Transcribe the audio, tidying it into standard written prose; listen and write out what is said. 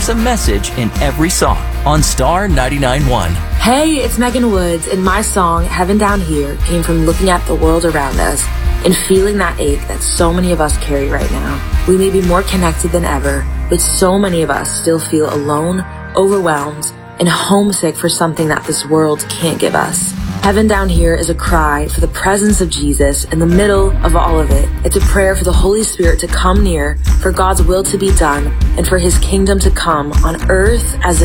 There's a message in every song on Star 99.1. Hey, it's Megan Woods, and my song, Heaven Down Here, came from looking at the world around us and feeling that ache that so many of us carry right now. We may be more connected than ever, but so many of us still feel alone, overwhelmed, and homesick for something that this world can't give us. Heaven Down Here is a cry for the presence of Jesus in the middle of all of it. It's a prayer for the Holy Spirit to come near, for God's will to be done, and for His kingdom to come on earth as